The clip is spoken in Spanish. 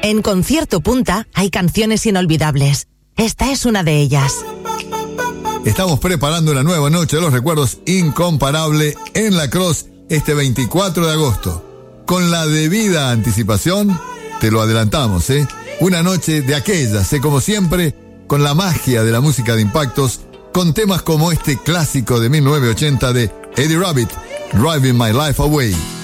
En Concierto Punta hay canciones inolvidables. Esta es una de ellas. Estamos preparando una nueva noche de los recuerdos incomparable en La Cross este 24 de agosto. Con la debida anticipación, te lo adelantamos, Una noche de aquellas, como siempre, con la magia de la música de Impactos, con temas como este clásico de 1980 de Eddie Rabbitt, Driving My Life Away.